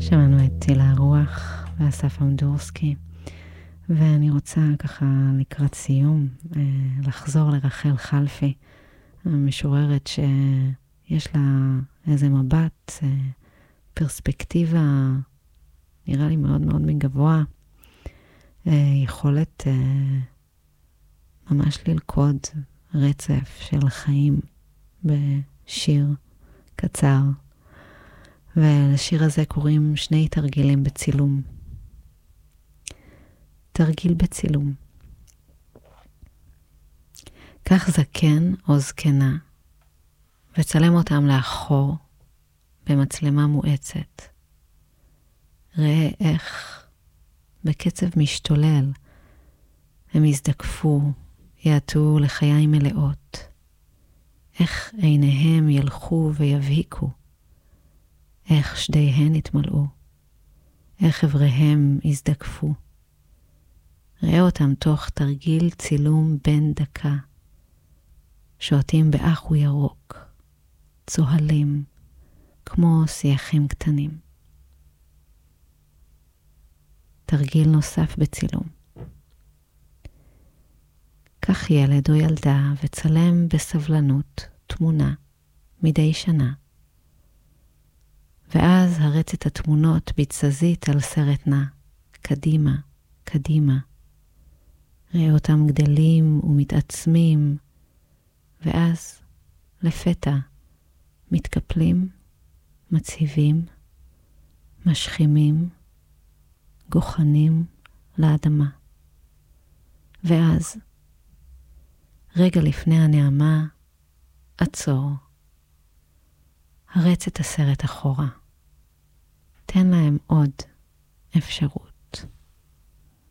שמענו את טילה הרוח ואסף אמדורסקי, ואני רוצה ככה לקראת סיום לחזור לרחל חלפי, המשוררת שיש לה איזה מבט, פרספקטיבה, נראה לי מאוד מאוד מגבוה, יכולת ממש ללכוד רצף של חיים בשיר קצר. ולשיר הזה קוראים שני תרגילים בצילום. תרגיל בצילום. קח זקן או זקנה וצלם אותם לאחור במצלמה מואצת. ראה איך בקצב משתולל הם יזדקפו, יעטו לחיים מלאות. איך עיניהם ילכו ויבהיקו. איך שדיהן יתמלאו, איך עבריהם יזדקפו. ראה אותם תוך תרגיל צילום בן דקה, שועטים באחו ירוק, צוהלים, כמו שיחים קטנים. תרגיל נוסף בצילום. קח ילד או ילדה וצלם בסבלנות תמונה מדי שנה. ואז הרץ את התמונות בתזזית על סרט נע, קדימה, קדימה. ראה אותם גדלים ומתעצמים, ואז לפתע מתקפלים, מציבים, משכימים, גוחנים לאדמה. ואז, רגע לפני הנעמה, עצור. הרץ את הסרט אחורה. תן להם עוד אפשרות.